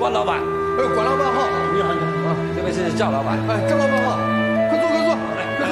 管老板。 管老板好。 你好，你好。 这位是赵老板。 赵老板好。